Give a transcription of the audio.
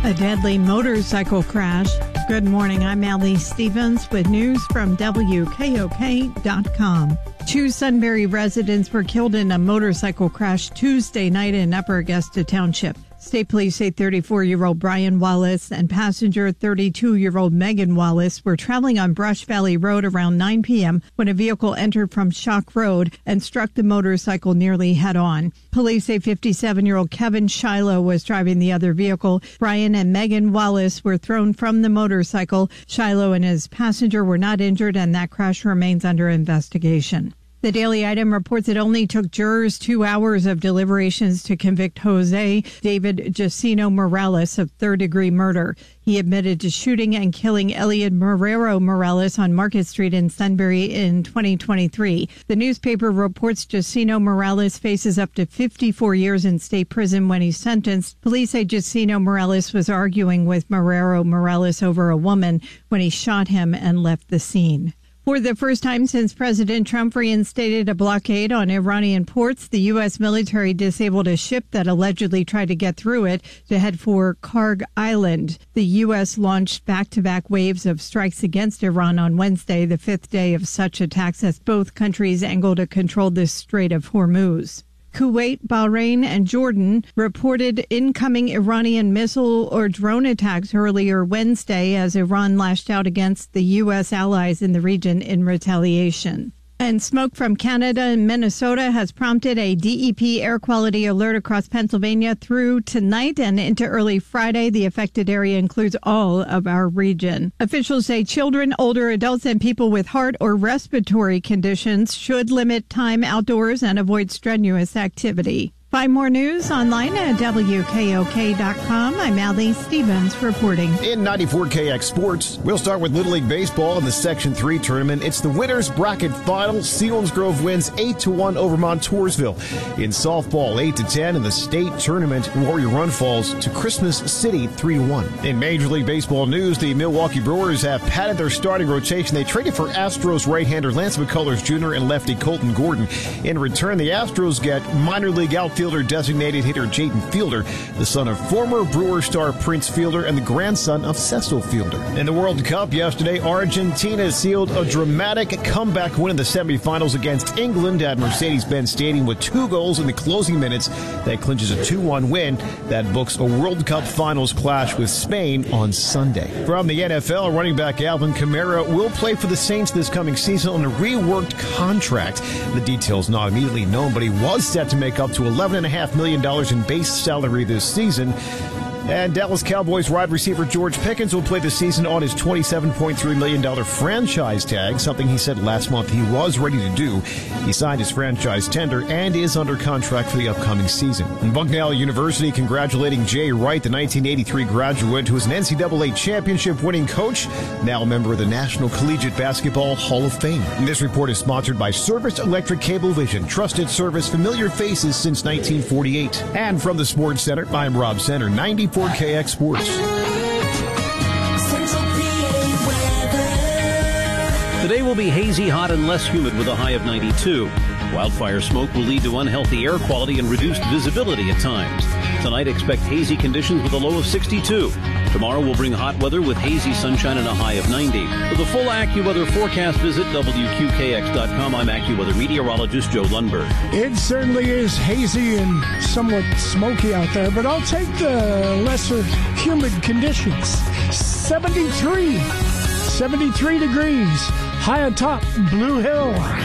A deadly motorcycle crash. Good morning, I'm Allie Stevens with news from WKOK.com. Two Sunbury residents were killed in a motorcycle crash Tuesday night in Upper Augusta Township. State police say 34-year-old Brian Wallace and passenger 32-year-old Megan Wallace were traveling on Brush Valley Road around 9 p.m. when a vehicle entered from Shock Road and struck the motorcycle nearly head-on. Police say 57-year-old Kevin Shiloh was driving the other vehicle. Brian and Megan Wallace were thrown from the motorcycle. Shiloh and his passenger were not injured, and that crash remains under investigation. The Daily Item reports it only took jurors 2 hours of deliberations to convict Jose David Jacino Morales of third-degree murder. He admitted to shooting and killing Elliot Marrero Morales on Market Street in Sunbury in 2023. The newspaper reports Jacino Morales faces up to 54 years in state prison when he's sentenced. Police say Jacino Morales was arguing with Marrero Morales over a woman when he shot him and left the scene. For the first time since President Trump reinstated a blockade on Iranian ports, the U.S. military disabled a ship that allegedly tried to get through it to head for Karg Island. The U.S. launched back-to-back waves of strikes against Iran on Wednesday, the fifth day of such attacks as both countries angled to control the Strait of Hormuz. Kuwait, Bahrain, and Jordan reported incoming Iranian missile or drone attacks earlier Wednesday as Iran lashed out against the U.S. allies in the region in retaliation. And smoke from Canada and Minnesota has prompted a DEP air quality alert across Pennsylvania through tonight and into early Friday. The affected area includes all of our region. Officials say children, older adults, and people with heart or respiratory conditions should limit time outdoors and avoid strenuous activity. Find more news online at WKOK.com. I'm Allie Stevens reporting. In 94KX Sports, we'll start with Little League Baseball in the Section 3 tournament. It's the winners bracket final. Selinsgrove wins 8-1 over Montoursville. In softball, 8-10 in the state tournament. Warrior Run falls to Christmas City 3-1. In Major League Baseball news, the Milwaukee Brewers have padded their starting rotation. They traded for Astros right-hander Lance McCullers Jr. and lefty Colton Gordon. In return, the Astros get minor league outfielder designated hitter Jaden Fielder, the son of former Brewer star Prince Fielder and the grandson of Cecil Fielder. In the World Cup yesterday, Argentina sealed a dramatic comeback win in the semifinals against England at Mercedes-Benz Stadium with 2 goals in the closing minutes. That clinches a 2-1 win that books a World Cup finals clash with Spain on Sunday. From the NFL, running back Alvin Kamara will play for the Saints this coming season on a reworked contract. The details not immediately known, but he was set to make up to $11.5 million in base salary this season. And Dallas Cowboys wide receiver George Pickens will play the season on his $27.3 million franchise tag, something he said last month he was ready to do. He signed his franchise tender and is under contract for the upcoming season. And Bucknell University congratulating Jay Wright, the 1983 graduate who is an NCAA championship-winning coach, now a member of the National Collegiate Basketball Hall of Fame. And this report is sponsored by Service Electric Cablevision, trusted service, familiar faces since 1948. And from the Sports Center, I'm Rob Center, 94KX Sports. Today will be hazy, hot, and less humid with a high of 92. Wildfire smoke will lead to unhealthy air quality and reduced visibility at times. Tonight, expect hazy conditions with a low of 62. Tomorrow will bring hot weather with hazy sunshine and a high of 90. For the full AccuWeather forecast, visit WQKX.com. I'm AccuWeather meteorologist Joe Lundberg. It certainly is hazy and somewhat smoky out there, but I'll take the lesser humid conditions. 73 degrees, high atop Blue Hill.